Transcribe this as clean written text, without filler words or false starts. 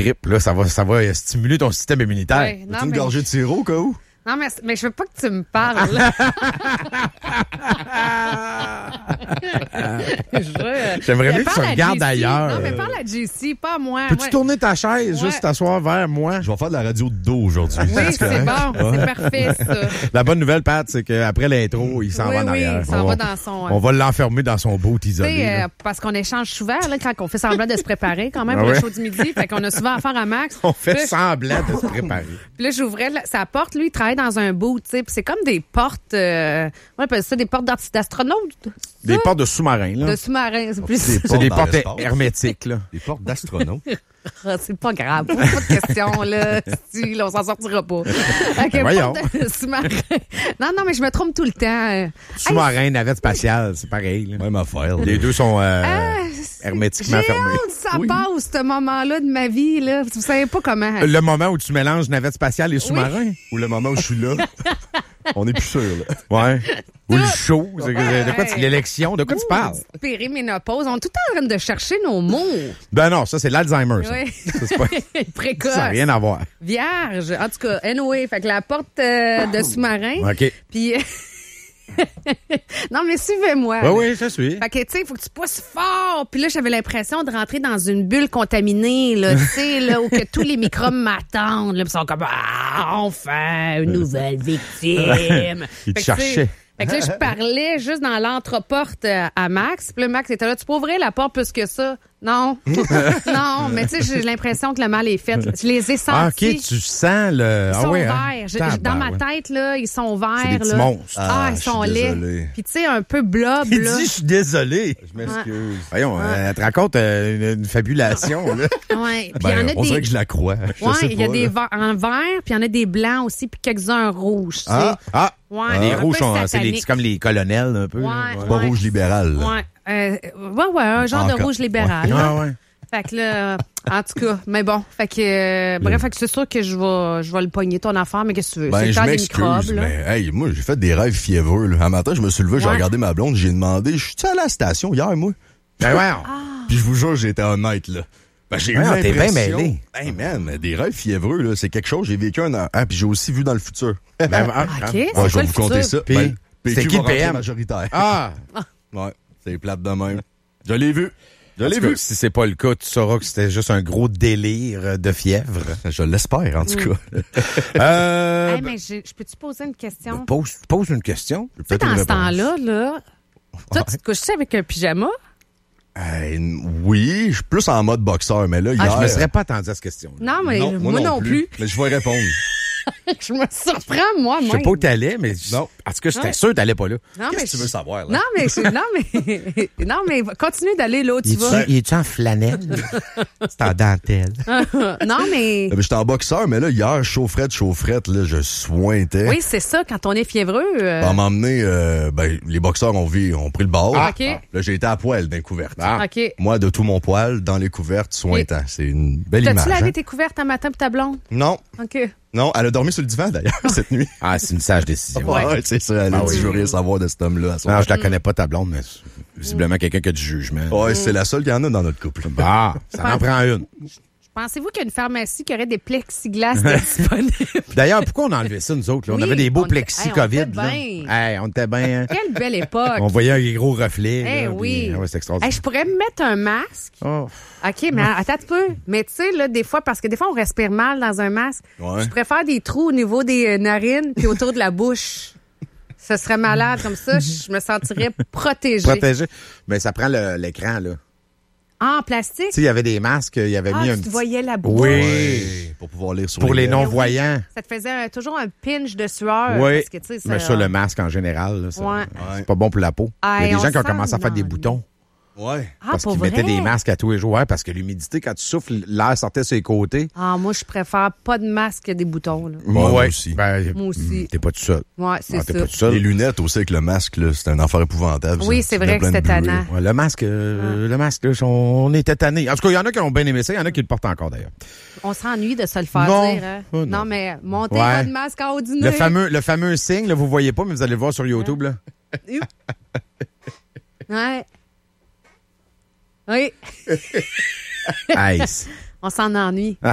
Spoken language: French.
grippe, là, ça va stimuler ton système immunitaire. Ouais, As-tu une gorgée de sirop, au cas où? Non, mais je veux pas que tu me parles. J'aimerais mieux que tu regardes ailleurs. Non, mais parle à JC, pas à moi. Peux-tu tourner ta chaise, juste t'asseoir vers moi? Je vais faire de la radio de dos aujourd'hui. Oui, c'est bon. C'est parfait, ça. La bonne nouvelle, Pat, c'est qu'après l'intro, il s'en va en arrière. Oui, il s'en va dans son... On va l'enfermer dans son boat Tu isolé. sais, parce qu'on échange souvent, là, quand on fait semblant de se préparer quand même pour le show du midi. Fait qu'on a souvent affaire à Max. On fait Puis là, semblant de se préparer. Puis là, j'ouvrais sa porte. Lui, il travaille dans un boot, tu sais. Puis c'est comme des portes... on appelle ça des portes d'astronautes. Des portes de sous-marins, là. De sous-marins. C'est plus... C'est des dans portes l'espace. hermétiques, là. Des portes d'astronautes. C'est pas grave. Pas de question, là. Si, là, on s'en sortira pas. OK, voyons. porte de sous-marins. Non, mais je me trompe tout le temps. Sous-marin, navette spatiale, c'est pareil, là. Même affaire. Les deux sont hermétiquement J'ai fermés. hâte, ça passe, ce moment-là de ma vie, là. Vous savez pas comment. Le moment où tu mélanges navette spatiale et sous-marin? Ou le moment où je suis là, on n'est plus sûr, là. Ouais. Ou le show. De quoi l'élection? De quoi tu parles? Périménopause. On est tout le temps en train de chercher nos mots. Ben non, ça, c'est l'Alzheimer, ça. Oui. Ça, c'est pas... Précoce. Ça n'a rien à voir. Vierge. En tout cas, anyway, fait que la porte de sous-marin. OK. Puis... non, mais suivez-moi. Oui, oui, je suis. Fait que, tu sais, il faut que tu pousses fort. Puis là, j'avais l'impression de rentrer dans une bulle contaminée, là, tu sais, là, où que tous les microbes m'attendent, là, puis ils sont comme, enfin, une nouvelle victime. Il te Fait que, tu sais, cherchait. Fait que là, je parlais juste dans l'entreporte à Max. Puis là, Max était là. Tu peux ouvrir la porte plus que ça? Non. Non, mais tu sais, j'ai l'impression que le mal est fait. Je les ai sentis. Ah, OK, tu sens le... Ils sont verts. Dans ma Tabarouette. tête, là, ils sont verts. C'est des petits là. monstres. Ils je sont suis laids. désolé. Puis tu sais, un peu blob, Il là. dit, je suis désolé. Je m'excuse. Voyons, elle te raconte une fabulation, là. Ouais. Puis il y en a On dirait des... que je la crois. Je Ouais, sais il y a pas, des là. en vert, puis il y en a des blancs aussi, puis quelques-uns rouges. tu sais. Ah, Ouais, les un rouges, peu c'est satanique. comme les colonels, un peu. là. Ouais. C'est pas rouge libéral, là. Ouais. Ouais, un genre de Encore. rouge libéral. là. Ah, ouais. Fait que là, en tout cas, mais bon, fait que bref, fait que c'est sûr que je vais le pogner ton affaire, mais qu'est-ce que tu veux? c'est Ben, le je temps des microbes, m'excuse, là. mais hey, moi, j'ai fait des rêves fiévreux, là. Un matin, je me suis levé, j'ai Ouais. regardé ma blonde, j'ai demandé, je suis à la station hier, moi? Ben, ouais. Puis je vous jure, j'ai été honnête, là. Ben, j'ai eu Ouais, t'es bien l'impression... mêlé. Hey, man, des rêves fiévreux, là, c'est quelque chose. J'ai vécu puis j'ai aussi vu dans le futur. Ben, OK, hein. c'est Ouais, je quoi vais le vous conter futur? ça. Puis, Ben, c'était PQ qui va le rentrer PM? majoritaire. Ah! Ouais, c'est plate de même. Je l'ai vu. Je En l'ai tout cas, vu. si c'est pas le cas, tu sauras que c'était juste un gros délire de fièvre. Je l'espère, en tout cas. Hey, mais je peux-tu poser une question? Pose une question. Tu sais, dans ce temps-là, là, toi, tu te couches avec un pyjama? Oui, je suis plus en mode boxeur, mais là, hier... Je me serais pas attendu à cette question. Non, mais moi non plus. Mais je vais répondre. Je me surprends, moi, Je sais pas où t'allais, mais Non. en tout cas, j'étais sûr que t'allais pas là. Non, Qu'est-ce mais que tu veux savoir, là? non, mais continue d'aller là où tu vas. Il est-tu en flanelle? C'est en dentelle. Non, mais... J'étais en boxeur, mais là, hier, chaufferette, là, je sointais. Oui, c'est ça, quand on est fiévreux. On m'a emmené, les boxeurs ont pris le bord. OK. Là, j'ai été à poil dans les couvertes. OK. Moi, de tout mon poil, dans les couvertes, sointant. C'est une belle image. T'as-tu lavé hein? tes couvertes un matin pour ta blonde? Non. OK. Non, elle a dormi sur le divan, d'ailleurs, cette nuit. Ah, c'est une sage décision. Ouais, c'est ça. Elle a dit, je veux rien savoir de cet homme-là. à soir. Non, je la connais pas, ta blonde, mais c'est visiblement quelqu'un qui a du jugement. Ouais, c'est la seule qu'il y en a dans notre couple. Bah, ça en prend une. Pensez-vous qu'il y a une pharmacie qui aurait des plexiglas disponibles? D'ailleurs, pourquoi on a enlevé ça, nous autres? Là? On Oui, avait des beaux on plexi était COVID. bien. Là. Hey, on était bien. Hein? Quelle belle époque! On voyait un gros reflet. Eh là, oui. puis, ouais, c'est extraordinaire. Hey, je pourrais me mettre un masque. Oh. OK, mais attends un peu. Mais tu sais, là, des fois, parce que des fois, on respire mal dans un masque. Ouais. Je préfère des trous au niveau des narines puis autour de la bouche. Ce serait malade comme ça. Je me sentirais protégée. Protégé. Mais ça prend l'écran, là. Ah, en plastique? Tu sais, il y avait des masques, il y avait mis un tu te petit... voyais la bouche. Oui. Ouais, pour pouvoir lire sur Pour les lèvres. non-voyants. Ça te faisait toujours un pinch de sueur. Oui. Parce que, tu sais, Mais ça, le masque en général, là, Ouais. c'est pas bon pour la peau. Il y a Hey, des on gens qui ont sent commencé à faire des dans- boutons. Ouais. Ah, Parce pour qu'ils vrai? mettaient des masques à tous les jours. Ouais, parce que l'humidité, quand tu souffles, l'air sortait sur les côtés. Ah, moi, je préfère pas de masque que des boutons. Là. Moi aussi. Ben, Moi aussi. T'es pas tout seul. Ouais, c'est T'es ça. pas tout seul. Les lunettes aussi avec le masque, là, c'était un affaire épouvantable. Oui, ça. c'est Ça vrai faisait que plein de c'était buée. tannant. Ouais, le masque, là, on était tannés. En tout cas, il y en a qui ont bien aimé ça, il y en a qui le portent encore, d'ailleurs. On s'ennuie de se le faire Non. dire. Hein? Oh, non. Non, mais montez Ouais. votre masque en haut du nez. Le fameux signe, là, vous voyez pas, mais vous allez le voir sur YouTube, là. Ouais. Oui. Hey, On s'en ennuie.